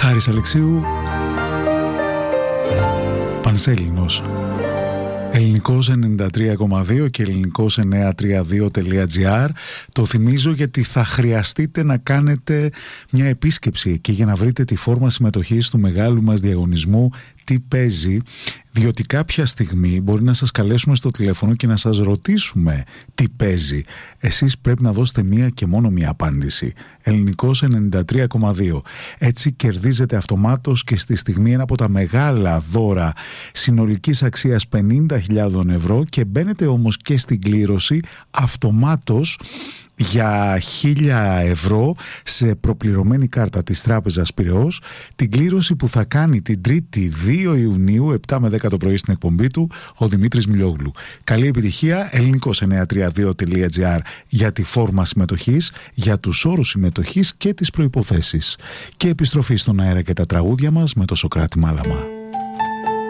Χάρης Αλεξίου, Πανσέλινος. Ελληνικός 93,2 και ελληνικός 932.gr. Το θυμίζω γιατί θα χρειαστείτε να κάνετε μια επίσκεψη εκεί για να βρείτε τη φόρμα συμμετοχής του μεγάλου μας διαγωνισμού «Τι παίζει», διότι κάποια στιγμή μπορεί να σας καλέσουμε στο τηλέφωνο και να σας ρωτήσουμε τι παίζει. Εσείς πρέπει να δώσετε μία και μόνο μία απάντηση. Ελληνικός 93,2. Έτσι κερδίζετε αυτομάτως και στη στιγμή ένα από τα μεγάλα δώρα συνολικής αξίας 50.000 ευρώ και μπαίνετε όμως και στην κλήρωση αυτομάτως για 1.000 ευρώ σε προπληρωμένη κάρτα της Τράπεζας Πειραιώς, την κλήρωση που θα κάνει την 3η 2 Ιουνίου 7 με 10 το πρωί στην εκπομπή του ο Δημήτρης Μιλόγλου. Καλή επιτυχία. Ελληνικός 932.gr για τη φόρμα συμμετοχής, για τους όρους συμμετοχής και τις προϋποθέσεις. Και επιστροφή στον αέρα και τα τραγούδια μας με το Σωκράτη Μάλαμα.